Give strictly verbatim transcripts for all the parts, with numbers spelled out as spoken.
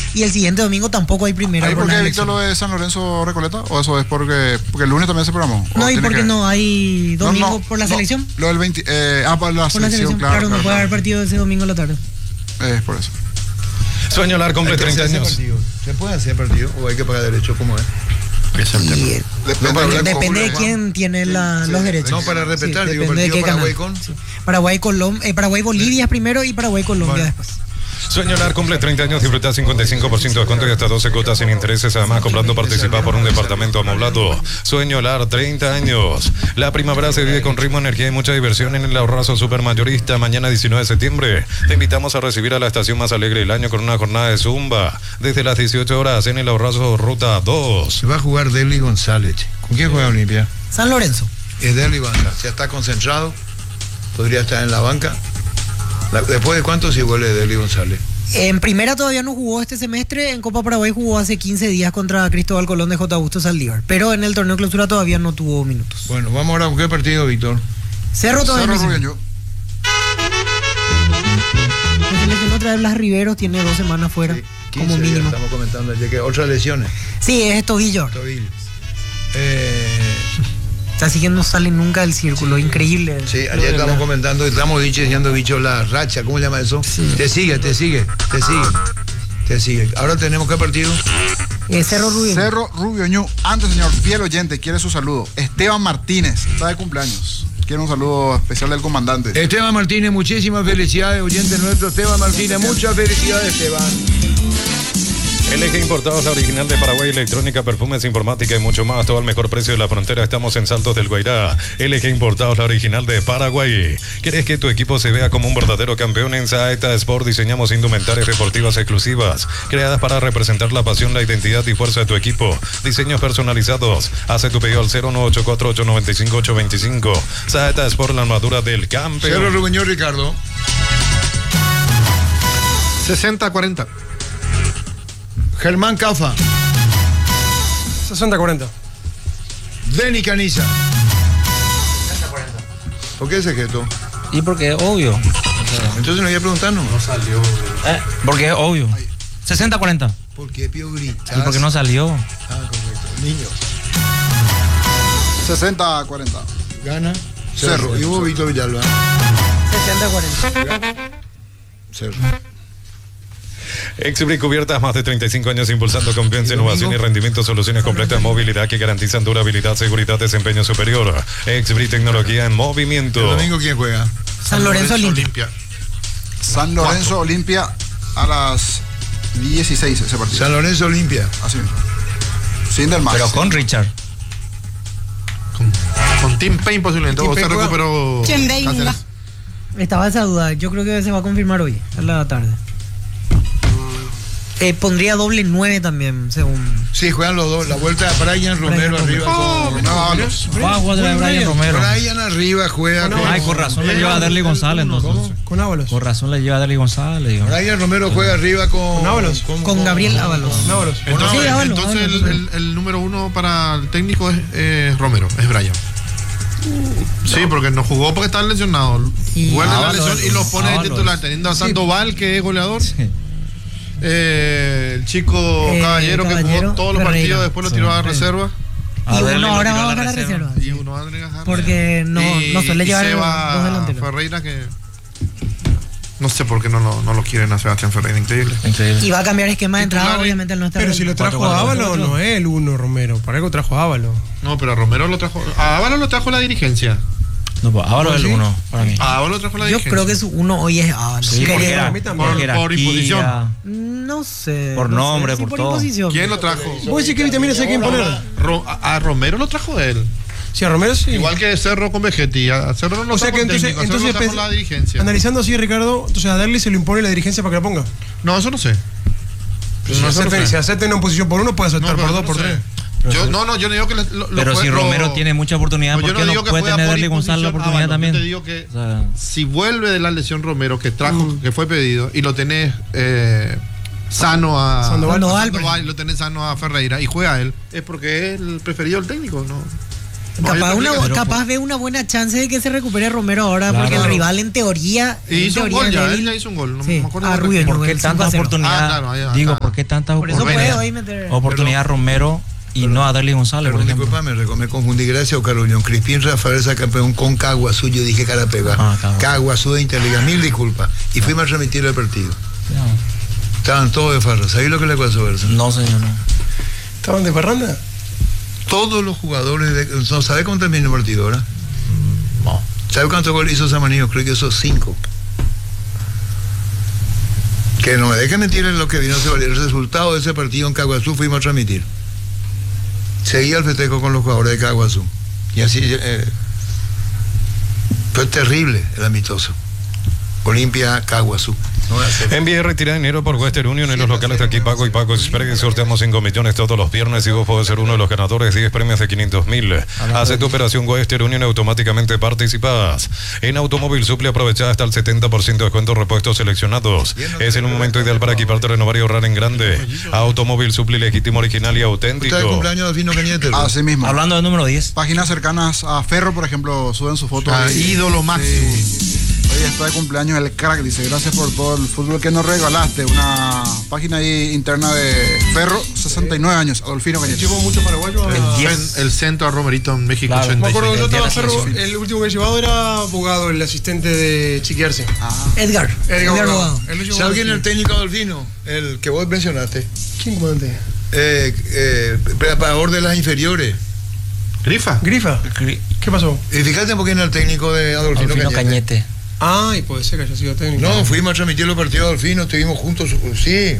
y el siguiente domingo tampoco hay primera. ¿Ahí por por qué, las Víctor, lo de San Lorenzo Recoleta? ¿O eso es porque, porque el lunes también se programó? No, y porque que... no hay domingo no, no, por la no, selección. Lo del veinte, eh, ah, por la por selección, la selección, claro, claro. no claro, puede claro. haber partido ese domingo en la tarde. Es por eso. Sueño Lar cumple treinta años. ¿Se puede hacer partido o hay que pagar derecho? ¿Cómo es? Es el tema. Y, eh, Depende, No, de, depende de quién tiene la, sí, los derechos. No, para respetar, Sí, digo, depende de partido qué Paraguay canal. con. Sí. Paraguay, Colom eh, Paraguay, Bolivia es primero y Paraguay, Colombia Vale. después. Sueño Lar cumple treinta años, disfruta cincuenta y cinco por ciento de descuento y hasta doce cuotas sin intereses. Además, comprando participa por un departamento amoblado. Sueño Lar, treinta años. La primavera se vive con ritmo, energía y mucha diversión en el Ahorrazo Supermayorista. Mañana diecinueve de septiembre te invitamos a recibir a la estación más alegre del año con una jornada de Zumba desde las dieciocho horas en el Ahorrazo Ruta dos. Se va a jugar Deli González. ¿Con quién juega Olimpia? San Lorenzo. Es Deli Banca. Ya está concentrado. Podría estar en la banca. La- ¿Después de cuánto si vuelve Deli González? En primera todavía no jugó este semestre, en Copa Paraguay jugó hace quince días contra Cristóbal Colón de J. Augusto Saldívar, pero en el torneo clausura todavía no tuvo minutos. Bueno, vamos ahora a qué partido, Víctor. Cerro todavía Cerro no se- Rubiño. Se lesionó otra vez Blas Riveros, tiene dos semanas fuera, Sí, como quince días, mínimo. estamos comentando ya que otras lesiones. Sí, es tobillo. Tobillo. Eh, Así que no sale nunca del círculo, increíble. sí, Lo ayer de estamos Blas. comentando, estamos dicho, diciendo bicho la racha, ¿cómo se llama eso? Sí. Te sigue, te sigue, te sigue, te sigue. Ahora tenemos qué partido. Eh, Cerro Rubio. Cerro Rubiño. Antes, señor, fiel oyente, quiere su saludo. Esteban Martínez, está de cumpleaños. Quiere un saludo especial del comandante. Esteban Martínez, muchísimas felicidades, oyente nuestro Esteban Martínez, muchas felicidades, Esteban. L G Importados, la original de Paraguay, electrónica, perfumes, informática y mucho más. Todo al mejor precio de la frontera. Estamos en Saltos del Guairá. L G Importados, la original de Paraguay. ¿Quieres que tu equipo se vea como un verdadero campeón? En Saeta Sport diseñamos indumentarias deportivas exclusivas, creadas para representar la pasión, la identidad y fuerza de tu equipo. Diseños personalizados. Hace tu pedido al cero nueve ocho cuatro ocho nueve cinco ocho dos cinco. Saeta Sport, la armadura del campeón. Cerro Rubiño, Ricardo. sesenta a cuarenta. Germán Cafa. sesenta cuarenta. Denny Caniza. ¿Por qué ese gesto? Y porque es obvio. Entonces no iba a preguntarnos. No salió. Eh, porque es obvio. sesenta cuarenta. ¿Por qué Pío gritas? Y porque no salió. Ah, correcto. Niño. sesenta a cuarenta. Gana. Cerro. Cerro. Y hubo Víctor Villalba. sesenta cuarenta. Cerro. Exbrick Cubiertas, más de treinta y cinco años impulsando confianza, innovación y rendimiento, soluciones completas, movilidad que garantizan durabilidad, seguridad, desempeño superior. Exbrick, tecnología en movimiento. ¿El domingo quién juega? San Lorenzo Olimpia. San Lorenzo Olimpia a las dieciséis ese partido. San Lorenzo Olimpia. Así. Sin del más. Pero con Richard. Con, con Tim Payne posiblemente. Tim O se Payne juega. recuperó. Tim Payne. Cáceres. Estaba esa duda, yo creo que se va a confirmar hoy, a la tarde. Eh, pondría doble nueve también, según. Sí, juegan los dos. La vuelta de Brian Romero Brian arriba. Oh, con- no, Ábalos. Va a jugar de Brian Romero. Brian arriba juega con. Ay, con razón le lleva a Derly González, entonces. Con Ábalos. Con razón le lleva a Derly González. digo. Brian Romero juega arriba con. ¿Con Ábalos? Con Gabriel Ábalos. Ábalos. Entonces, Sí, Ábalos, entonces Ábalos. el, el- el número uno para el técnico es eh, Romero, es Brian. Sí, porque no jugó porque estaba lesionado. Y- Vuelve la Ábalos, lesión y lo pone de Ábalos. titular, teniendo a Sandoval, que es goleador. Sí. Eh, el chico Eh, Caballero, que Caballero, jugó todos los Ferreira. partidos, después lo Sí. tiró a reserva. A Y Derly uno lo ahora tiró va a a la bajar a reserva. Y uno va a agregar. Porque no, Y- no suele y llevar Seba dos delanteros. Ferreira, que no sé por qué no lo, no lo quieren a Sebastián Ferreira, increíble. Increíble. Y va a cambiar esquema de entrada, Titular, obviamente al no estar. Pero si lo trajo cuatro, a cuatro, Ábalos, no es el uno Romero. Para algo trajo a Ábalos. No, pero a Romero lo trajo. A Ábalos lo trajo la dirigencia. No, pues Ábalos es ¿Sí? el uno para mí. A Ábalos lo trajo la Yo dirigencia. creo que su uno hoy es Ábalos. Sí, Quería- porque era, a mí también. porque era Por imposición. Quilla. No sé. Por no nombre, sé, sí, por todo. imposición. ¿Quién lo trajo? Vos decís que vitamina sé quién poner. Ro- a, a Romero lo trajo él. Sí, a Romero sí. Igual que Cerro con Vegetti. A Cerro no lo O sea trajo que el entonces, técnico, a Cerro entonces lo trajo pens- la dirigencia. analizando así, Ricardo, entonces a Derly se lo impone la dirigencia para que la ponga. No, eso no sé. Si No, eso no acepta, sé. si acepta una posición por uno, puede aceptar No, por pero dos, no por sé. tres. Yo, no, no, yo no digo que le- lo, lo Pero fue- si lo- Romero tiene mucha oportunidad, No, ¿por yo qué no no digo que puede juega tener por Derly González la imposición. oportunidad Ah, bueno, también? Yo te digo que O sea, si vuelve de la lesión Romero que trajo, que fue pedido, y lo tenés eh, sano a Sandoval. Sandoval, Sandoval, y lo tenés sano a Ferreira y juega él, es porque es el preferido del técnico, ¿no? Capaz, una, Pero- capaz ve una buena chance de que se recupere Romero ahora, Claro. porque el rival en teoría. Y en hizo un teoría gol es ya, débil. él ya hizo un gol. No Sí, me acuerdo a contra Rubio, quién. ¿Por no, qué el tanta cinco a cero. oportunidad? Ah, claro, ahí- Digo, acá. ¿por qué tanta Por eso oportunidad, puede hoy meter. oportunidad a Romero y no a Darly González, por Perdón, ejemplo? disculpame, Reco, me confundí. Gracias, Oscar Unión. Crispín Rafael es campeón con Caguazú. Yo dije Carapega. Ah, Caguazú. Caguazú de Interliga. Mil disculpas. Y fuimos a remitir el partido. Estaban todos de farra. ¿Sabéis lo que le pasó, Verso? No, señor, no. ¿Estaban de parranda? Todos los jugadores. De, no, ¿sabe cómo terminó el partido ahora? No. ¿Sabe cuántos goles hizo Samanillo? Creo que hizo cinco. Que no me dejen mentir en lo que vino a ser el resultado de ese partido en Caguazú. Fuimos a transmitir. Seguía el festejo con los jugadores de Caguazú. Y así eh, fue terrible el amistoso. Olimpia Caguazú. No voy a hacer- Envíe retira dinero por Western Union en los locales de aquí Paco y Paco Express. Sorteamos cinco millones todos los viernes y vos podés ser uno de los ganadores. diez premios de quinientos mil. Hace tu operación Western Union y automáticamente participas. En Automóvil Suple aprovecha hasta el setenta por ciento de descuento repuestos seleccionados. Es el momento ideal para equiparte, renovar y ahorrar en grande. Automóvil Suple legítimo, original y auténtico. ¿Usted de cumpleaños de Delfino Cañete? ¿no? Así mismo. Hablando del número diez. Páginas cercanas a Ferro, por ejemplo, suben su foto. Ah, ahí. ídolo máximo. Sí. Hoy está de cumpleaños el crack, dice, gracias por todo el fútbol que nos regalaste. Una página ahí interna de Ferro, sesenta y nueve años, Adolfino Cañete. Llevo muchos paraguayos a... El, diez. cen- el centro a Romerito en México Claro. ochenta Me y acuerdo seis. que yo El estaba día de la Ferro, selección. el último que he llevado era Bogado, el asistente de Chiquiarse. Edgar. Edgar Edgar Bogado. Bogado. Él lo llevó ¿Sabe a- quién es el técnico Adolfino? El que vos mencionaste. ¿Quién comandante? Eh, eh, preparador de las inferiores. Grifa. Grifa. ¿Qué pasó? Y fíjate por qué no el técnico de Adolfino, Adolfino Cañete. Cañete. Ay, puede ser que haya sido técnico. No, fuimos a transmitir los partidos de Adolfino, estuvimos juntos, sí.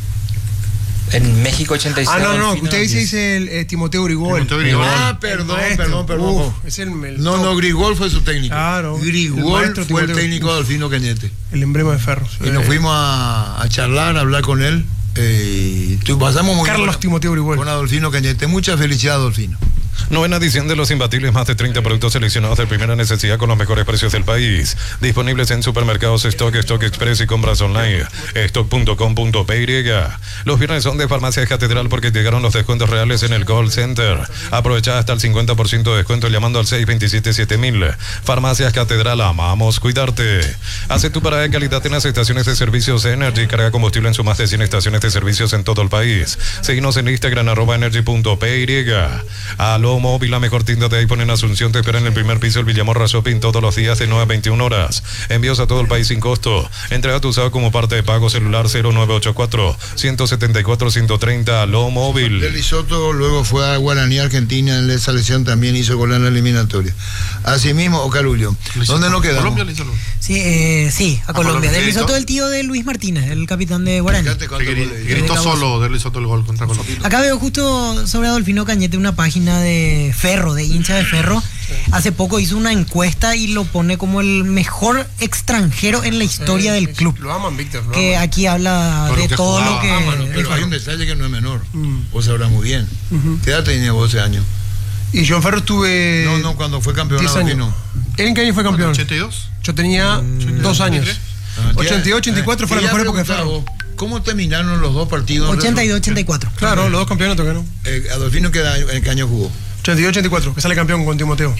En México ochenta y seis. Ah, no, no, Adolfino usted dice, diez. dice el eh, Timoteo Grigol. Timoteo Grigol. Ah, perdón, El maestro. perdón, perdón. Uf, es el, el No, top, no, Grigol fue su técnico. Claro, el Grigol maestro fue el Timoteo. técnico de Adolfino Cañete. el emblema de Ferro. Y nos fuimos a, a charlar, a hablar con él. Eh, y tu- pasamos muy Carlos bien Timoteo con, Grigol. con Adolfino Cañete. Mucha felicidad, Adolfino. Novena edición de Los Imbatibles, más de treinta productos seleccionados de primera necesidad con los mejores precios del país. Disponibles en supermercados Stock, Stock Express y compras online. stock punto com punto p y. Los viernes son de Farmacias Catedral porque llegaron los descuentos reales en el call center. Aprovecha hasta el cincuenta por ciento de descuento llamando al seis dos siete siete mil. Farmacias Catedral, amamos cuidarte. Hace tu parada de calidad en las estaciones de servicios Energy. Carga combustible en sus más de cien estaciones de servicios en todo el país. Seguinos en Instagram, arroba energy punto p y. Aló Móvil, la mejor tienda de iPhone en Asunción, te espera en el primer piso del Villamorra Shopping todos los días de nueve a veintiuna horas. Envíos a todo el país sin costo. Entrega tu usado como parte de pago celular cero nueve ocho cuatro, uno siete cuatro, uno tres cero. Aló Móvil. El Risotto luego fue a Guaraní, Argentina, en la selección también hizo gol en la eliminatoria. Asimismo, Ocarulio. ¿Dónde nos quedamos? Colombia le hizo gol. Sí, eh, sí, a, A Colombia. Colombia. Del ¿Gritó? Risotto del tío de Luis Martínez, el capitán de Guaraní. Fíjate Que cuántos gri- goles hizo. gritó De solo de Risotto el gol contra Colombia. Acá veo justo sobre Adolfino Cañete una página de Ferro, de hincha de Ferro. Hace poco hizo una encuesta y lo pone como el mejor extranjero en la historia Sí, del sí, club. Lo aman, Víctor. Lo Que aman. aquí habla Por lo de que todo jugaba. lo que... Ah, mano, del Pero hay Ferro. un detalle que no es menor. Mm. Vos sabrás muy bien. Ujú. ¿Qué edad tenía vos ese año? Y yo en Ferro estuve... No, no, cuando fue campeón diez años. Adolfino. ¿Él en qué año fue campeón? ¿ochenta y dos? Yo tenía dos años. Ah, ochenta y dos, ochenta y cuatro fue la Quería mejor época de preguntar Ferro. vos, ¿cómo terminaron los dos partidos? ochenta y dos ochenta y cuatro. Claro, los dos campeonatos ganó. Eh, Adolfino, ¿qué año, ¿en qué año jugó? ochenta y dos, ochenta y cuatro, que sale campeón con Timoteo.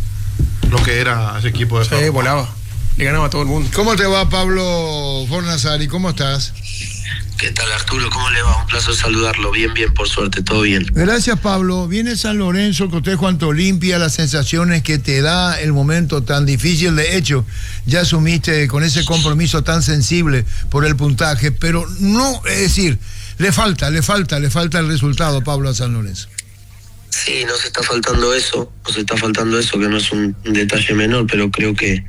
Lo que era ese equipo de Sí, Ferro. volaba. Le ganaba a todo el mundo. ¿Cómo te va, Pablo Fornazari? ¿Cómo estás? ¿Qué tal, Arturo? ¿Cómo le va? Un placer saludarlo. Bien, bien, por suerte, todo bien. Gracias, Pablo. Viene San Lorenzo, el cotejo ante Olimpia, las sensaciones que te da el momento tan difícil. De hecho, ya asumiste con ese compromiso tan sensible por el puntaje, pero no, es decir, le falta, le falta, le falta el resultado, Pablo, a San Lorenzo. Sí, nos está faltando eso, nos está faltando eso, que no es un, un detalle menor, pero creo que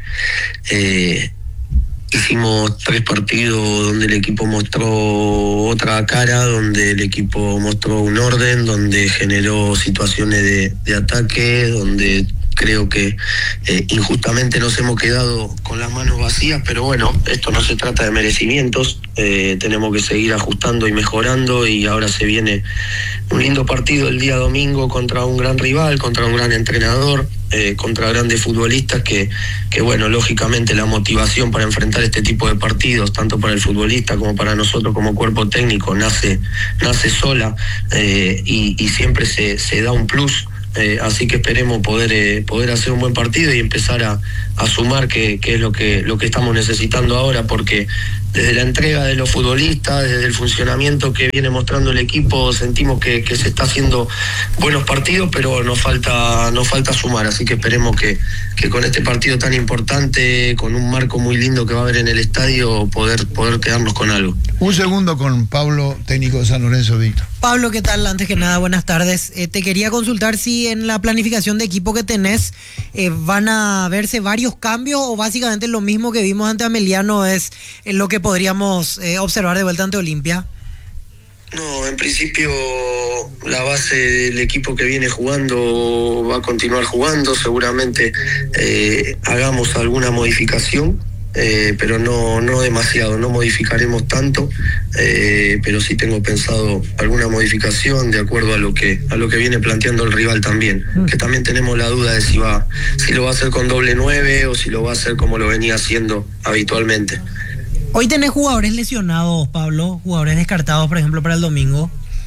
eh, hicimos tres partidos donde el equipo mostró otra cara, donde el equipo mostró un orden, donde generó situaciones de, de ataque, donde creo que eh, injustamente nos hemos quedado con las manos vacías, pero bueno, esto no se trata de merecimientos, eh, tenemos que seguir ajustando y mejorando, y ahora se viene un lindo partido el día domingo contra un gran rival, contra un gran entrenador, eh, contra grandes futbolistas que, que bueno, lógicamente la motivación para enfrentar este tipo de partidos, tanto para el futbolista como para nosotros como cuerpo técnico, nace, nace sola, eh, y, y siempre se, se da un plus Eh, así que esperemos poder eh, poder hacer un buen partido y empezar a, a sumar, que, que es lo que lo que estamos necesitando ahora, porque desde la entrega de los futbolistas, desde el funcionamiento que viene mostrando el equipo, sentimos que, que se está haciendo buenos partidos, pero nos falta nos falta sumar. Así que esperemos que, que con este partido tan importante, con un marco muy lindo que va a haber en el estadio, poder poder quedarnos con algo. Un segundo con Pablo, técnico de San Lorenzo, Víctor. Pablo, ¿qué tal? Antes que nada, buenas tardes. Eh, te quería consultar si en la planificación de equipo que tenés eh, van a verse varios cambios, o básicamente lo mismo que vimos ante Ameliano es eh, lo que podríamos eh, observar de vuelta ante Olimpia. No, en principio la base del equipo que viene jugando va a continuar jugando. Seguramente eh, hagamos alguna modificación. Eh, pero no no demasiado, no modificaremos tanto, eh, pero sí tengo pensado alguna modificación de acuerdo a lo que a lo que viene planteando el rival también, que también tenemos la duda de si va si lo va a hacer con doble nueve o si lo va a hacer como lo venía haciendo habitualmente. Hoy tenés jugadores lesionados, Pablo, jugadores descartados, por ejemplo, para el domingo.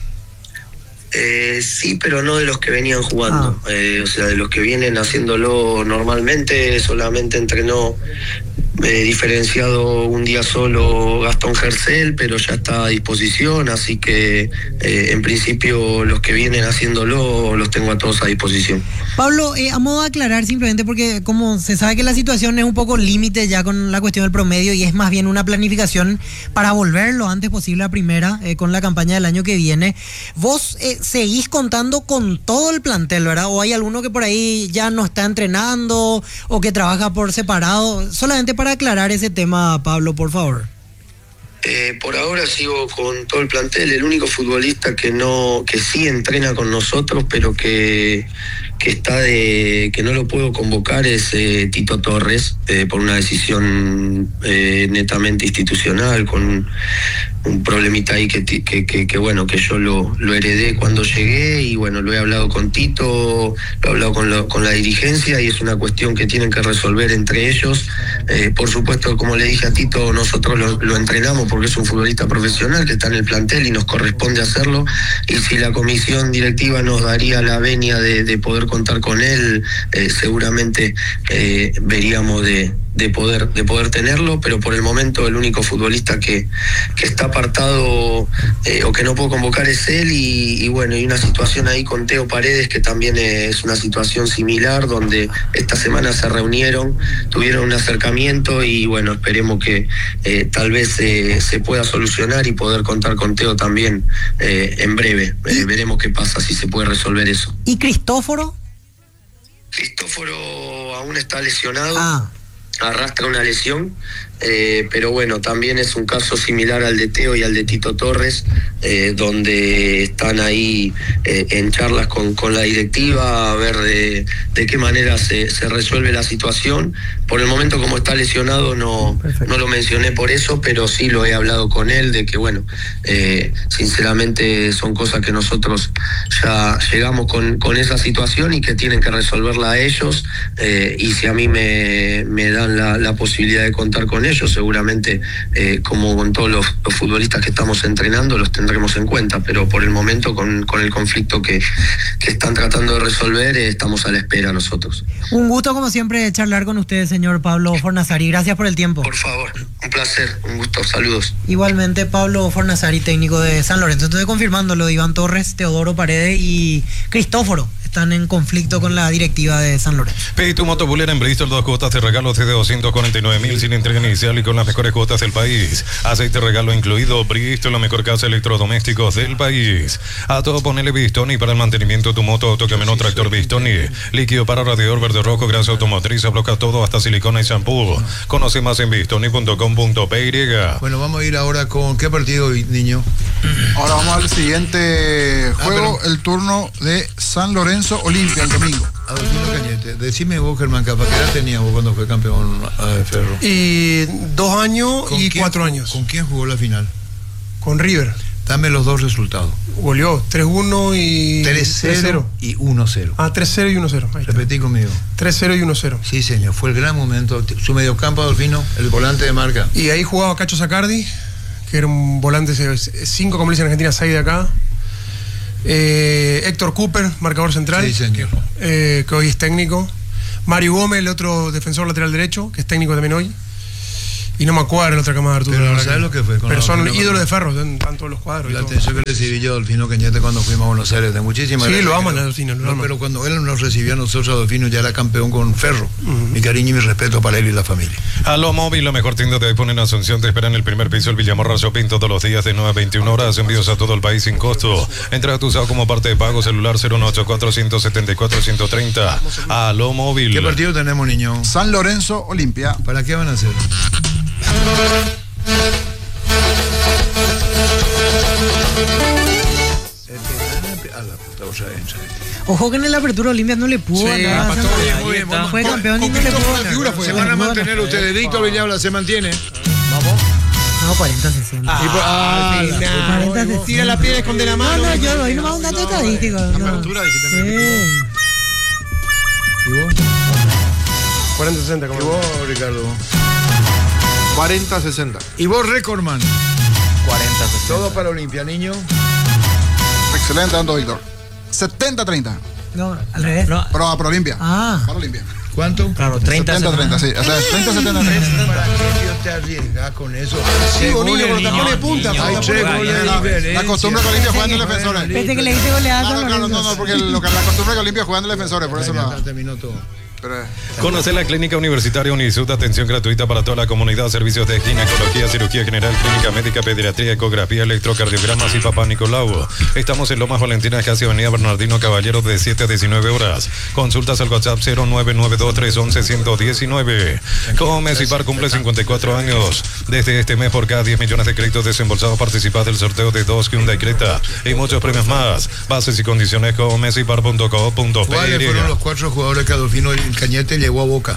Eh, sí, pero no de los que venían jugando, ah. eh, o sea, de los que vienen haciéndolo normalmente. Solamente entrenó eh, diferenciado un día solo Gastón Gercel, pero ya está a disposición, así que eh, en principio los que vienen haciéndolo los tengo a todos a disposición. Pablo, eh, a modo de aclarar, simplemente porque como se sabe que la situación es un poco límite ya con la cuestión del promedio y es más bien una planificación para volver lo antes posible a primera eh, con la campaña del año que viene, vos eh, seguís contando con todo el plantel, ¿verdad? ¿O hay alguno que por ahí ya no está entrenando o que trabaja por separado? Solamente para aclarar ese tema, Pablo, por favor. Eh, por ahora sigo con todo el plantel. El único futbolista que no que sí entrena con nosotros, pero que que está de que no lo puedo convocar es eh, Tito Torres, eh, por una decisión eh, netamente institucional, con un problemita ahí que, que, que, que bueno, que yo lo, lo heredé cuando llegué, y bueno, lo he hablado con Tito, lo he hablado con, lo, con la dirigencia, y es una cuestión que tienen que resolver entre ellos. Eh, por supuesto, como le dije a Tito, nosotros lo, lo entrenamos porque es un futbolista profesional que está en el plantel y nos corresponde hacerlo, y si la comisión directiva nos daría la venia de, de poder contar con él, eh, seguramente eh, veríamos de, de poder de poder tenerlo, pero por el momento el único futbolista que, que está apartado eh, o que no puedo convocar es él, y, y bueno, hay una situación ahí con Teo Paredes que también es una situación similar, donde esta semana se reunieron, tuvieron un acercamiento, y bueno, esperemos que eh, tal vez eh, se pueda solucionar y poder contar con Teo también eh, en breve. Eh, veremos qué pasa, si se puede resolver eso. ¿Y Cristóforo? Cristóforo aún está lesionado. Ah. Arrastra una lesión, eh, pero bueno, también es un caso similar al de Teo y al de Tito Torres, eh, donde están ahí eh, en charlas con, con la directiva a ver de, de qué manera se, se resuelve la situación. Por el momento, como está lesionado, no, no lo mencioné por eso, pero sí lo he hablado con él, de que bueno, eh, sinceramente son cosas que nosotros ya llegamos con, con esa situación y que tienen que resolverla a ellos, eh, y si a mí me, me dan La, la posibilidad de contar con ellos, seguramente eh, como con todos los, los futbolistas que estamos entrenando los tendremos en cuenta, pero por el momento con, con el conflicto que, que están tratando de resolver eh, estamos a la espera nosotros. Un gusto como siempre charlar con usted, señor Pablo Fornazari, gracias por el tiempo. Por favor, un placer, un gusto, saludos. Igualmente, Pablo Fornazari, técnico de San Lorenzo. Entonces, confirmando lo de Iván Torres, Teodoro Paredes y Cristóforo están en conflicto con la directiva de San Lorenzo. Pedí tu motopulera en Bristol, dos cuotas de regalo de doscientos cuarenta y nueve mil sin entrega inicial y con las mejores cuotas del país. Aceite regalo incluido. Bristol, la mejor casa de electrodomésticos del país. A todo ponele Bistoni para el mantenimiento de tu moto, auto, camioneta, tractor Bistoni. Líquido para radiador verde rojo, grasa automotriz, bloca todo, hasta silicona y shampoo. Conoce más en bistoni punto com punto p y. Bueno, vamos a ir ahora con ¿qué partido, niño? Ahora vamos al siguiente juego, ah, pero... el turno de San Lorenzo Olimpia el domingo. Adolfino Cañete, decime vos, Germán Capa, ¿qué edad tenías vos cuando fue campeón de Ferro? Y dos años y quién, cuatro años. ¿Con quién jugó la final? Con River. Dame los dos resultados. Goleó tres uno y tres cero y uno cero. Ah, tres cero y uno cero. Repetí conmigo. tres cero y uno cero. Sí, señor, fue el gran momento. Su mediocampo, Adolfino, el volante de marca. Y ahí jugaba Cacho Sacardi, que era un volante cinco, como le dicen en Argentina, seis de acá. Eh, Héctor Cooper, marcador central. Sí, señor. Eh, que hoy es técnico. Mario Gómez, el otro defensor lateral derecho, que es técnico también hoy. Y no me acuerdo la otra cámara de Arturo. Pero la no verdad sabes lo que fue con Pero la son Dolfino ídolos de Cañete. Ferro, están todos los cuadros. y La todo. atención que recibí yo, Dolfino Cañete, cuando fuimos a Buenos Aires, de muchísima Sí, gracia, lo aman creo. a Dolfino, lo No, aman. pero cuando él nos recibió a nosotros, a Dolfino ya era campeón con Ferro. Mi cariño y mi respeto para él y la familia. Aló Móvil, la mejor tienda de iPhone en Asunción, te espera en el primer piso, el Villamorra Shopping, todos los días de nueve a veintiuna horas, envíos a todo el país sin costo. Entra a tu usado como parte de pago, celular cero uno ocho cuatro, uno siete cuatro, uno tres cero. Aló Móvil. ¿Qué partido tenemos, niño? San Lorenzo, Olimpia. ¿Para qué van a hacer? Ojo que en el Apertura Olimpia no le pudo Sí, ganar. empató San- bien, muy bien, Fue vamos. campeón y no le Conquistó pudo una ganar. figura, fue. Se No van le a pudo mantener ganar. ustedes. Víctor Villalba se mantiene. No, cuarenta sesenta. Y por- ah, Al la- final, cuarenta sesenta. tira la piedra, esconde la No, mano. no, yo doy nomás un dato estadístico. no. Apertura, dijiste, Sí. ¿Y vos? cuarenta sesenta, ¿Y como vos, Ricardo? cuarenta sesenta. ¿Y vos, Recordman? cuarenta, sesenta. Todo para Olimpia, niño. Excelente, tanto Víctor. setenta treinta. No, al revés. No, Pero va para Olimpia. Ah. Para Olimpia. ¿Cuánto? claro, treinta, setenta treinta, sí. O sea, treinta setenta treinta. ¿Para qué Dios te arriesgas con eso? Sí, Bonillo, pero te niño, pone punta. niño. te Hay pone tres punta. goles de La, diferencia. la costumbre que Olimpia juega en el defensores. Vete que le dice goleada a Claro, San claro, no, Lorenzo. no, porque lo que- la costumbre que Olimpia juega en el defensores, por eso Ya no. está, terminó todo. Pero, Conoce la Clínica Universitaria Unisud, atención gratuita para toda la comunidad, servicios de ginecología, cirugía general, clínica médica, pediatría, ecografía, electrocardiogramas y papá Nicolau. Estamos en Lomas Valentinas, casi Avenida Bernardino Caballero, de siete a diecinueve horas. Consultas al WhatsApp cero nueve nueve dos tres uno uno uno uno nueve. Comes y Par cumple cincuenta y cuatro años. Desde este mes, por cada diez millones de créditos desembolsados, participas del sorteo de dos Hyundai Creta y muchos premios más. Bases y condiciones comes y par punto co punto pe. ¿Cuáles fueron los cuatro jugadores que Adolfino Cañete llevó a Boca?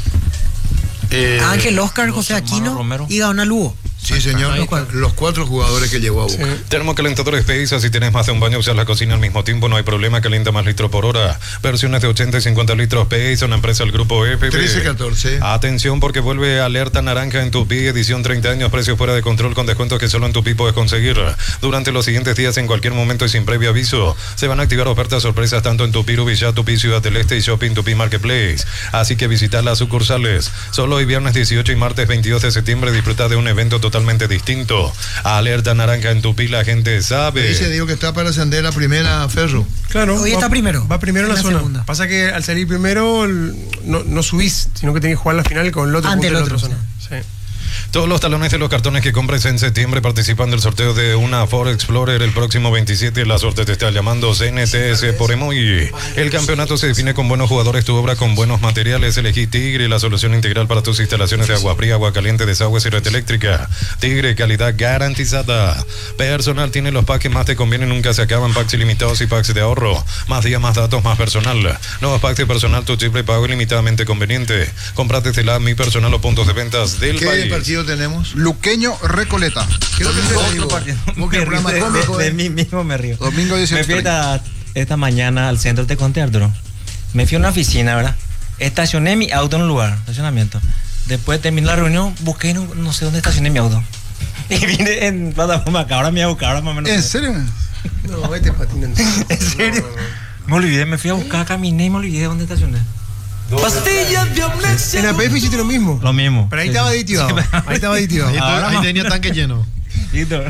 Eh, Ángel Oscar, José hermanos Aquino Romero. y Gaona Lugo. Sí, señor. Los cuatro. Los cuatro jugadores que llevó a Boca. Termocalentadores Pesa, si tienes más de un baño, usas la cocina al mismo tiempo, no hay problema, calienta más litros por hora. Versiones de ochenta y cincuenta litros Pesa, una empresa del grupo F P. trece catorce. Atención porque vuelve alerta naranja en Tupi, edición treinta años, precio fuera de control con descuentos que solo en Tupi puedes conseguir. Durante los siguientes días, en cualquier momento y sin previo aviso, se van a activar ofertas sorpresas tanto en Tupi, Villa, Tupi, Ciudad del Este y Shopping Tupi Marketplace. Así que visita las sucursales. Solo hoy viernes dieciocho y martes veintidós de septiembre disfruta de un evento totalmente distinto. Alerta naranja en Tupi, la gente sabe. Dice, digo que está para ascender la primera Ferro. Claro. Hoy va- está primero. Va primero en En la, la zona. segunda. Pasa que al salir primero el- no, no subís, sino que tenés que jugar la final con el otro Ante punto el de la otro, otra zona. Sí. Todos los talones de los cartones que compres en septiembre participan del sorteo de una Ford Explorer el próximo veintisiete. La suerte te está llamando C N T S por Emoji. El campeonato se define con buenos jugadores, tu obra con buenos materiales. Elegí Tigre, la solución integral para tus instalaciones de agua fría, agua caliente, desagües y red eléctrica. Tigre, calidad garantizada. Personal tiene los packs que más te convienen, nunca se acaban. Packs ilimitados y packs de ahorro. Más días, más datos, más personal. Nuevos packs de personal, tu chip pago ilimitadamente conveniente. Comprate desde la Mi Personal o puntos de ventas del ¿Qué país. partido tenemos? Luqueño Recoleta. ¿Qué es lo que te digo? Vos que Me programa río de, cómico, de- de ¿eh? mí mismo me río. Domingo Me dieciocho. fui esta, esta mañana al centro, te conté, Arturo. Me fui a una oficina, ¿verdad? Estacioné mi auto en un lugar, estacionamiento. Después terminé la reunión, busqué y no, no sé dónde estacioné mi auto. Y vine en plataforma acá, ahora me voy a buscar, ahora más o menos. ¿En serio? No, vete patinando. ¿En serio? Me olvidé, me fui a buscar, caminé y me olvidé dónde estacioné. Pastillas de amnesia. En la P F hiciste lo mismo. Lo mismo. Pero ahí Sí, estaba sí. aditivado. Ahí estaba aditivado. Ahora ahí no. tenía tanque lleno. Listo.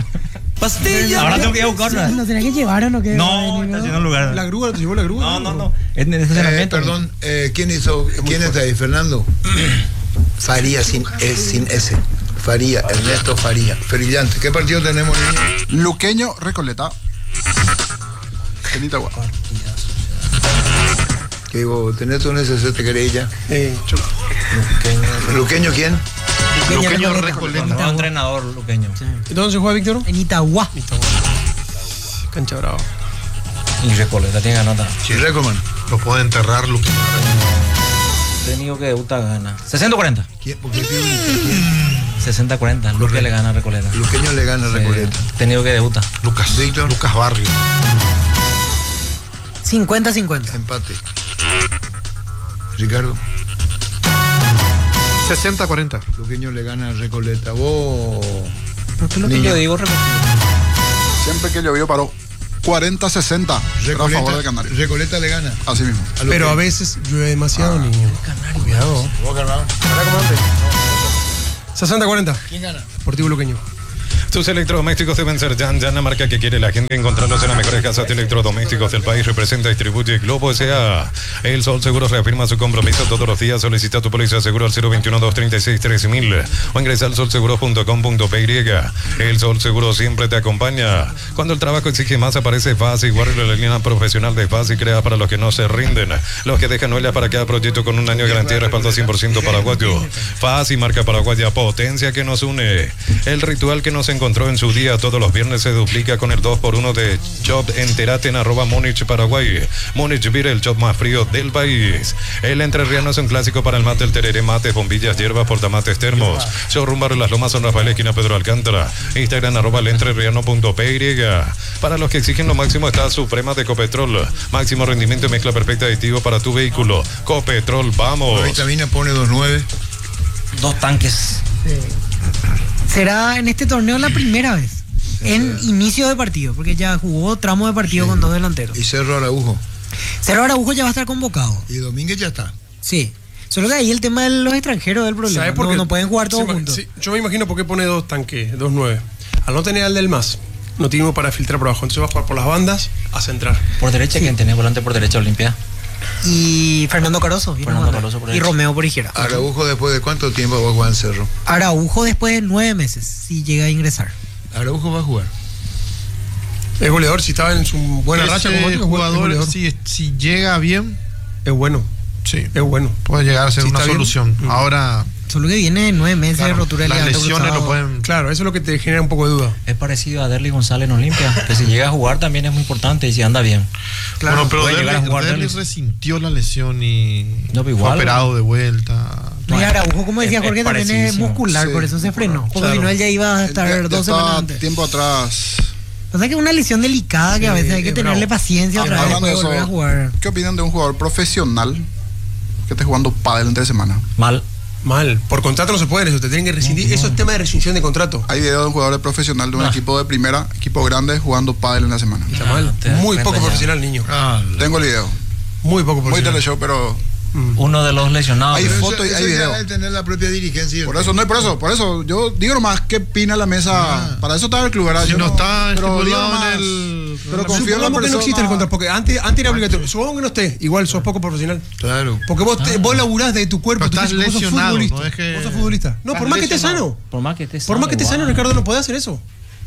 Ahora tengo que ir a buscarla. ¿No tenía que llevar o no? ¿Qué? No, está haciendo lugar. ¿La grúa? ¿Te llevó la grúa? No, no, no. En el Eh, estacionamiento. perdón, eh, ¿quién hizo? ¿Quién está ahí? ¿Fernando? Faría sin, es, sin S. Faría, Ernesto Faría. Brillante. ¿Qué partido tenemos, niño? Luqueño Recoleta. Genita agua. Que digo, ¿tenés un S C te querella? Eh, yo- ¿Luqueño quién? Luqueño Recoleta. Es un entrenador luqueño. ¿Y dónde se juega, Víctor? En Itagua. Cancha Bravo. Y Recoleta tiene ganota. Sí, Recordman. Lo puede enterrar Luqueño. Técnico que debuta gana. sesenta cuarenta. ¿Quién? ¿Por qué tiene quién? sesenta cuarenta. Luque le gana a Recoleta. Luqueño le gana a Recoleta. Sí, técnico que debuta. Lucas. Víctor. Lucas Barrio. cincuenta cincuenta. Empate. Ricardo. sesenta cuarenta. Luqueño le gana a Recoleta. Vos. ¿Por qué lo que Niño. yo digo repetido? Siempre que llovió paró. cuarenta sesenta. Pero a favor de Canarias. Recoleta le gana. Así mismo. A lo Pero que- a veces llueve demasiado, Ah. niño. Cuidado. sesenta cuarenta. ¿Quién gana? Deportivo Luqueño. Tus electrodomésticos deben ser Yan Yan, la marca que quiere la gente encontrarlos en las mejores casas de electrodomésticos del país. Representa y distribuye Globo S A. El Sol Seguros reafirma su compromiso todos los días. Solicita tu póliza de seguro al cero veintiuno, doscientos treinta y seis, trece mil o ingresa al sol seguros punto com punto p y. El Sol Seguro siempre te acompaña. Cuando el trabajo exige más, aparece Fácil. Guarda la línea profesional de Fácil, crea para los que no se rinden, los que dejan huellas para cada proyecto con un año de garantía y respaldo cien por ciento paraguayo. Fácil, marca paraguaya, potencia que nos une. El ritual que nos encontró en su día todos los viernes se duplica con el dos por uno de Chop. Entérate en arroba Múnich Paraguay. Múnich Beer, el chop más frío del país. El entrerriano es un clásico para el mate, el tereré, mates, bombillas, hierbas, portamates, termos. Showroom Barrio Las Lomas, San Rafael, esquina Pedro Alcántara. Instagram arroba entrerriano punto p y. Para los que exigen lo máximo está Suprema de Copetrol. Máximo rendimiento y mezcla perfecta de aditivo para tu vehículo. Copetrol, vamos. La vitamina pone dos nueve. Dos tanques. Será en este torneo la primera vez. En inicio de partido, porque ya jugó tramo de partido Sí. con dos delanteros. Y Cerro Araujo. Cerro Araujo ya va a estar convocado. Y Domínguez ya está. Sí. Solo que ahí el tema de los extranjeros es el problema. ¿Sabes por No, qué? no pueden jugar todos Sí, juntos. sí, yo me imagino por qué pone dos tanques, dos nueve. Al no tener al del más, no tiene uno para filtrar por abajo. Entonces va a jugar por las bandas a centrar. Por derecha, ¿quién tiene volante por derecha Olimpia? Y Fernando Caroso. viene Fernando a mandar. Caroso por y derecha. Romeo por izquierda. Araujo después de cuánto tiempo va a jugar en Cerro. Araujo después de nueve meses, si llega a ingresar. Araujo va a jugar. Es goleador, si estaba en su buena Ese racha como otro, es jugador, goleador. si, si llega bien, Es bueno, sí, es bueno. puede llegar a ser Si una está bien. solución. Mm. Ahora, Solo que viene de nueve meses de claro, rotura de las ligamento lesiones cruzado. lo pueden. Claro, eso es lo que te genera un poco de duda. Es parecido a Derly González en Olimpia, que si llega a jugar también es muy importante y si anda bien. Claro, bueno, pero puede llegar a Derlis jugar Derlis Derlis. resintió la lesión y No, pero fue igual, operado de vuelta. Y Araujo, como decía Es- Jorge, es también es parecidísimo. muscular, Sí, por eso se frenó. Porque claro. si no, él ya iba a estar Ya- ya dos estaba semanas antes. tiempo atrás. O sea que es una lesión delicada que a Sí, veces hay que es tenerle bravo. paciencia otra vez Hablando después de de volver a eso, jugar. ¿qué opinan de un jugador profesional que esté jugando pádel entre semana? Mal. Mal. Por contrato no se puede eso, te tienen que rescindir. Eso es tema de rescisión de contrato. Hay videos de un jugador profesional de un Ah. equipo de primera, equipo grande, jugando pádel en la semana. Está Ah, mal. te das Muy cuenta poco ya. profesional, niño. Ah, Tengo el video. Muy poco Muy profesional. teleshow, pero Uno de los lesionados. Hay pero foto y eso- hay eso ya video. es tener la propia dirigencia. y el por eso, no, por eso, por eso, yo digo nomás qué opina la mesa. Ah. Para eso estaba el club, ¿verdad? Si Yo no está pero digo estipulado nomás, en el- Pero confío en la Supongamos que no existe el persona. contrato, porque antes, antes era obligatorio. Supongamos que no esté, igual sos poco profesional. Claro. Porque vos, te, vos laburás de tu cuerpo, Pero tu estás físico, vos sos lesionado, futbolista. no es que- Vos sos futbolista. No, Estás por más que estés lesionado. sano. Por más que esté Por sano. más que estés sano, igual. Ricardo, no podés hacer eso.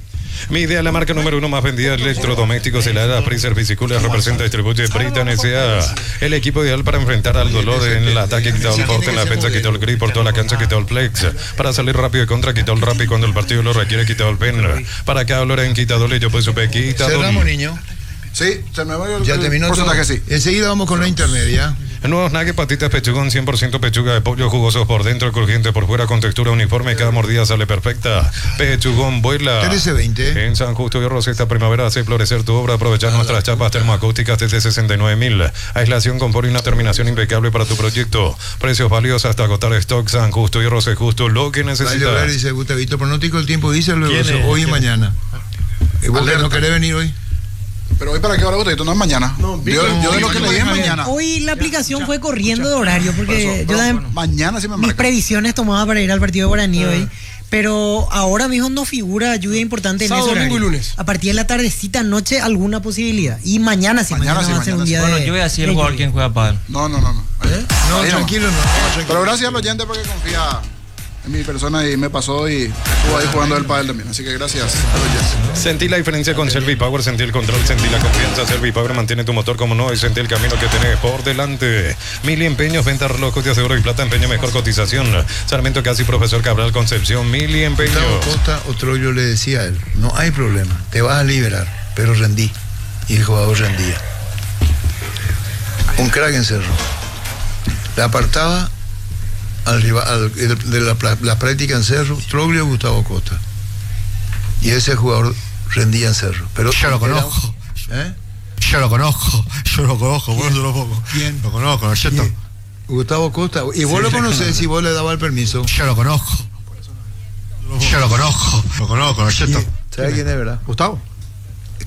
Mi idea, la marca número uno más vendida de electrodomésticos, helada, freezer, bicicletas, representa y distribuye Britan S A. El equipo ideal para enfrentar al dolor en el ataque, quitado el forte en la defensa, quitado el grip por toda la cancha, quitado el flex. Para salir rápido de contra, quitado el rap y cuando el partido lo requiere, quitado el pen. Para cada dolor en quitador, yo pues supe quitador. Cerramos, niño. Sí, se me va el, Ya el terminó todo. porcentaje, sí. Enseguida vamos con la intermedia. Nuevos nuggets, patitas, pechugón, cien por ciento pechuga de pollo, jugosos por dentro, crujiente por fuera, con textura uniforme, cada mordida sale perfecta. Pechugón, vuela. trece veinte. En San Justo y Arroz esta primavera hace florecer tu obra, aprovechar nuestras chapas termoacústicas desde sesenta y nueve mil. Aislación, confort y una terminación impecable para tu proyecto. Precios válidos hasta agotar stock. San Justo y Arroz es justo lo que Va a llover, necesitas. dice Gustavito, pronóstico el tiempo dice luego ¿Quién es? hoy y ¿Quién? mañana. ¿Y vos Alerta. no querés venir hoy? Pero hoy para qué hora usted, no es mañana. No, yo Víctor, yo de hoy lo que mañana leí es mañana. mañana. Hoy la aplicación fue corriendo de horario porque yo también Mañana sí me mis marca. previsiones tomaba para ir al partido de Guaraní hoy. Pero ahora mismo no figura lluvia importante en Sábado, ese domingo horario. y lunes. A partir de la tardecita, noche, alguna posibilidad. Y mañana sí, Mañana mañana, sí, va a ser mañana un sí. día Bueno, de... yo voy a decir el de jugador lluvia. quien juega pádel. No, no, no. no. No, Ahí nomás. tranquilo, no. tranquilo. Pero gracias al oyente porque confía en mi persona y me pasó y estuvo ahí jugando el pádel también. Así que gracias al oyente. Sentí la diferencia con Selvi Power, sentí el control, sentí la confianza. Selvi Power mantiene tu motor como no y sentí el camino que tenés por delante. Mil empeños, venta relojes de seguro y plata, empeño, mejor cotización. Sarmiento Casi, Profesor Cabral, Concepción, mil y empeños. Gustavo Costa, otro yo le decía a él, no hay problema, te vas a liberar, pero rendí. Y el jugador rendía. Un crack en Cerro. Le apartaba al rival, al- de la, la práctica en Cerro, Troglio Gustavo Costa. Y ese jugador rendía en Cerro. Pero Yo lo era- conozco. ¿Eh? Yo lo conozco, yo lo conozco, por eso lo pongo. ¿Quién? Lo conozco, ¿no es cierto? ¿Quién? Gustavo Costa. Y vos Sí, lo sí. conocés si vos le dabas el permiso. Yo lo conozco. Yo lo conozco, lo conozco, ¿no es cierto? ¿Sabes quién es, verdad? Gustavo.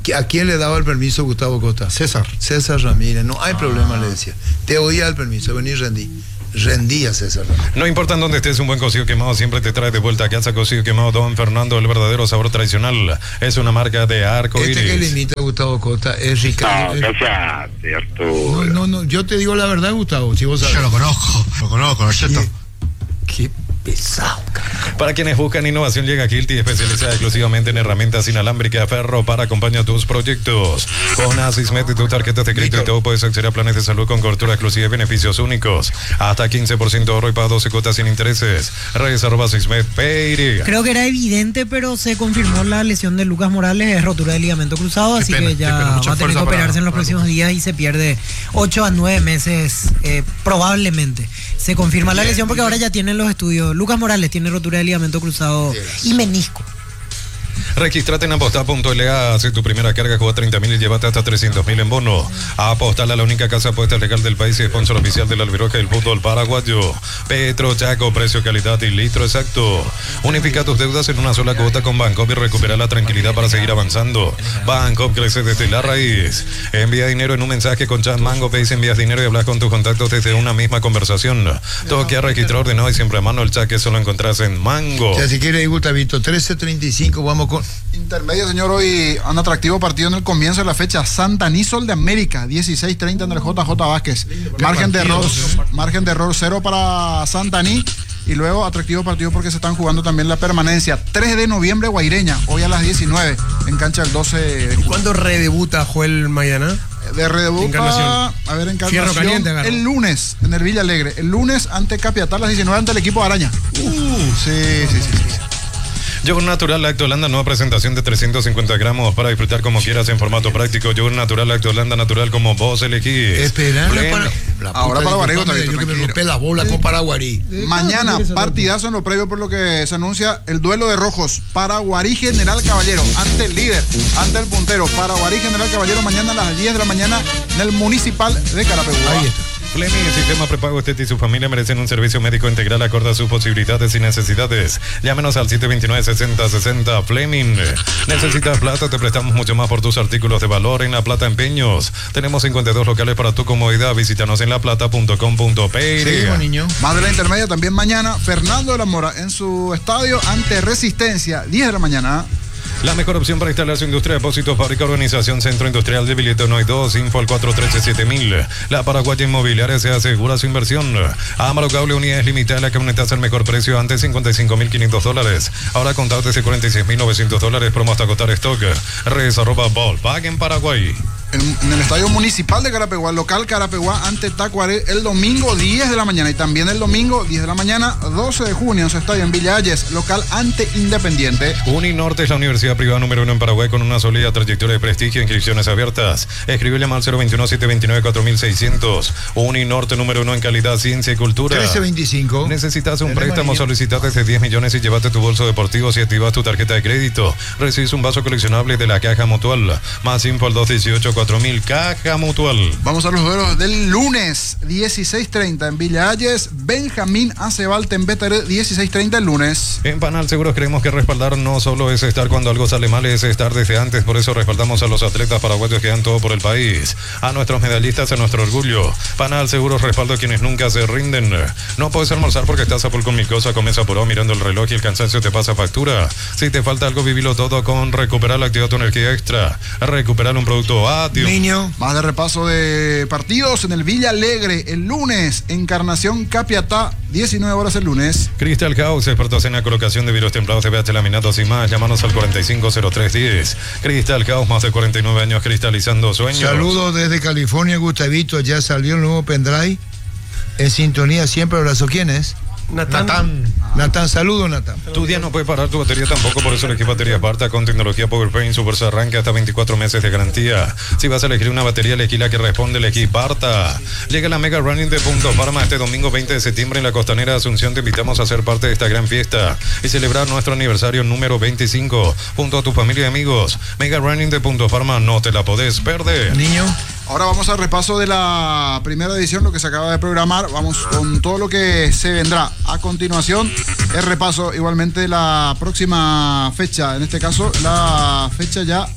¿A quién le daba el permiso Gustavo Costa? César. César Ramírez. No hay problema, le decía. Te oía el permiso, vení, rendí. Rendía César Ramírez. No importa en dónde estés, un buen cocido quemado siempre te trae de vuelta a casa. Cocido quemado Don Fernando, el verdadero sabor tradicional. Es una marca de arco iris. Este que le imita a Gustavo Costa es Ricardo. No, cállate, Arturo. No, no, no, yo te digo la verdad, Gustavo, si vos sabés. Yo lo conozco, lo conozco, ¿no es cierto? Qué pesado, carajo. Para quienes buscan innovación, llega Hilti, especializada exclusivamente en herramientas inalámbricas Ferro para acompañar tus proyectos. Con Asismet y tus tarjetas de crédito y todo puedes acceder a planes de salud con cobertura exclusiva y beneficios únicos. Hasta quince por ciento de ahorro y para doce cuotas sin intereses. Redes arroba Asismet Peiria. Creo que era evidente, pero se confirmó la lesión de Lucas Morales, es rotura de ligamento cruzado, Qué así pena, que ya qué pena, mucha va a tener que fuerza operarse para- en los para próximos días y se pierde ocho a nueve meses, eh, probablemente. Se confirma la lesión porque ahora ya tienen los estudios. Lucas Morales tiene rotura de ligamento cruzado y menisco. Registrate en apostar punto L A, hace tu primera carga, juega treinta mil y llévate hasta trescientos mil en bono. Apostar a la única casa de apuestas legal del país y sponsor oficial de la Albiroja del fútbol paraguayo. Petro Chaco, precio, calidad y litro exacto. Unifica tus deudas en una sola cuota con Bancop y recupera la tranquilidad para seguir avanzando. Bancop crece desde la raíz. Envía dinero en un mensaje con Chat Mango, pedís, envías dinero y hablas con tus contactos desde una misma conversación. Todo queda registrado, ordenado y siempre a mano. El chat que solo encontrás en Mango. O sea, si quiere, Gustavito, trece treinta y cinco, vamos con... Intermedio, señor, hoy un atractivo partido en el comienzo de la fecha. Santa Nisol de América, dieciséis treinta en el J J Vázquez. Margen de error, margen de error cero para Santaní. Y luego atractivo partido porque se están jugando también la permanencia. tres de noviembre, Guaireña, hoy a las diecinueve, en cancha el doce de junio. ¿Cuándo redebuta Joel Maidana? De redebuta, Encarnación. a ver, Fierro Encarnación, caliente, agarró. el lunes en el Villa Alegre. El lunes ante Capiatá a las diecinueve ante el equipo de Araña. Uh, sí, sí, sí, sí. Yogur Natural Lacto Holanda, nueva presentación de trescientos cincuenta gramos para disfrutar como quieras en formato práctico. Yogur Natural Lacto Holanda, natural como vos elegís. Esperar Plen- para... la Ahora puta, para Barrigo, disculpame, Tabito, yo que me tranquilo. rompé la bola con Paraguarí. Mañana, partidazo en lo previo por lo que se anuncia el duelo de rojos. Paraguarí General Caballero, ante el líder, ante el puntero. Paraguarí General Caballero, mañana a las diez de la mañana en el Municipal de Carapeguá. Ahí está. Fleming, el sistema prepago Estet y su familia merecen un servicio médico integral acorde a sus posibilidades y necesidades. Llámenos al siete dos nueve, seis cero seis cero. Fleming. ¿Necesitas plata? Te prestamos mucho más por tus artículos de valor en La Plata Empeños. Tenemos cincuenta y dos locales para tu comodidad. Visítanos en laplata punto com punto pe. Seguimos, niño. Más de la intermedia también mañana, Fernando de la Mora en su estadio ante Resistencia, diez de la mañana. La mejor opción para instalar su industria, depósito, fábrica, organización, centro industrial de billetes no hay dos, info al cuatro uno tres siete mil. La Paraguaya Inmobiliaria se asegura su inversión. Amaro Cable, unidades limitadas, la camioneta al mejor precio, antes cincuenta y cinco mil quinientos dólares. Ahora contado desde cuarenta y seis mil novecientos dólares, promo hasta agotar stock. Redes arroba ballpark en Paraguay. En, en el Estadio Municipal de Carapeguá, local Carapeguá ante Tacuaré, el domingo diez de la mañana. Y también el domingo diez de la mañana, doce de junio, en su estadio en Villa Ayes, local ante Independiente. Uninorte es la universidad privada número uno en Paraguay con una sólida trayectoria de prestigio e inscripciones abiertas. Escríbele al cero veintiuno, siete veintinueve, cuatro mil seiscientos. Uninorte número uno en calidad, ciencia y cultura. trece veinticinco. Necesitas un Tenés préstamo, María. solicita desde diez millones y llévate tu bolso deportivo si activas tu tarjeta de crédito. Recibes un vaso coleccionable de la Caja Mutual. Más info al dos dieciocho, cuatro mil. Caja Mutual. Vamos a los duelos del lunes, dieciséis treinta en Villa Ayes, Benjamín Acebal Tembetere, dieciséis treinta el lunes. En Panal Seguros creemos que respaldar no solo es estar cuando algo sale mal, es estar desde antes. Por eso respaldamos a los atletas paraguayos que dan todo por el país. A nuestros medallistas, a nuestro orgullo. Panal Seguros respaldo a quienes nunca se rinden. No puedes almorzar porque estás a full con mi cosa, comes apurado mirando el reloj y el cansancio te pasa factura. Si te falta algo, vivilo todo con Recuperar la Actividad tu Energía Extra. Recuperar un producto Atium. Niño. Más de repaso de partidos en el Villa Alegre el lunes, Encarnación Capiatá, diecinueve horas el lunes. Crystal House, expertos en la colocación de vidrios templados de P H laminados y más. Llámanos al cuarenta y cinco cero tres diez. Crystal House, más de cuarenta y nueve años cristalizando sueños. Saludos desde California, Gustavito. Ya salió el nuevo pendrive. En sintonía siempre, abrazo. ¿Quién es? Natán. Natán. Natán, saludos, Natán. Tu día no puede parar tu batería tampoco, por eso elegí batería Barta con tecnología PowerPaint, su fuerza arranque hasta veinticuatro meses de garantía. Si vas a elegir una batería, elegí la que responde, elegí Barta. Llega la Mega Running de Punto Parma este domingo veinte de septiembre en la costanera de Asunción. Te invitamos a ser parte de esta gran fiesta y celebrar nuestro aniversario número veinticinco junto a tu familia y amigos. Mega Running de Punto Parma, no te la podés perder. Niño. Ahora vamos al repaso de la primera edición, lo que se acaba de programar. Vamos con todo lo que se vendrá a continuación. El repaso igualmente de la próxima fecha, en este caso la fecha ya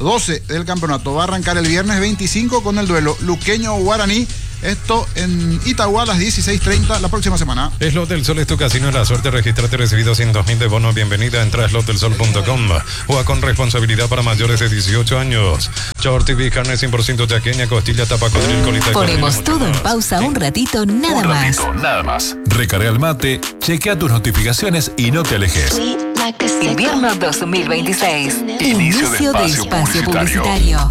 doce del campeonato. Va a arrancar el viernes veinticinco con el duelo Luqueño-Guaraní. Esto en Itagua a las dieciséis treinta la próxima semana. Slot del Sol es tu casino de la suerte. Registrate, recibido doscientos mil de bono. Bienvenida. Entra a slot del sol punto com. Juega con responsabilidad para mayores de dieciocho años. Short T V, carne cien por ciento chaqueña, costilla, tapa, codril, colita de Ponemos cordero, todo en más. pausa un ratito, nada Un más. ratito, nada más. Recarga el mate, chequea tus notificaciones y no te alejes. Invierno dos mil veintiséis. Inicio de Inicio de espacio espacio publicitario. publicitario.